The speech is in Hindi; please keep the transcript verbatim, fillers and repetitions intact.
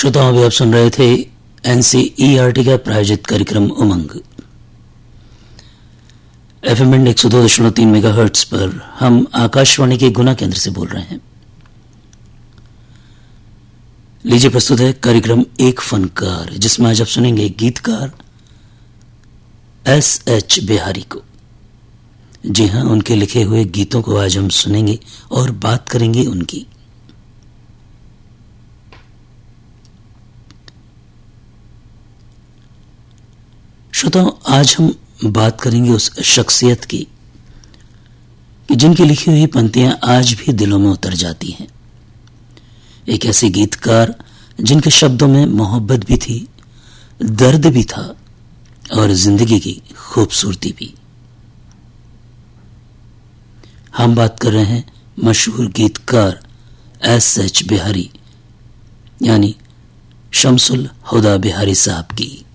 श्रोताओं, अभी आप सुन रहे थे एनसीईआरटी का प्रायोजित कार्यक्रम उमंग एफएम बैंड एक सौ दो दशमलव तीन मेगा हर्ट्ज पर। हम आकाशवाणी के गुना केंद्र से बोल रहे हैं। लीजिए प्रस्तुत है कार्यक्रम एक फनकार, जिसमें आज आप सुनेंगे गीतकार एस एच बिहारी को। जी हां, उनके लिखे हुए गीतों को आज हम सुनेंगे और बात करेंगे उनकी। श्रोताओं, आज हम बात करेंगे उस शख्सियत की कि जिनकी लिखी हुई पंक्तियां आज भी दिलों में उतर जाती हैं। एक ऐसे गीतकार जिनके शब्दों में मोहब्बत भी थी, दर्द भी था और जिंदगी की खूबसूरती भी। हम बात कर रहे हैं मशहूर गीतकार एस एच बिहारी यानी शम्सुल हुदा बिहारी साहब की।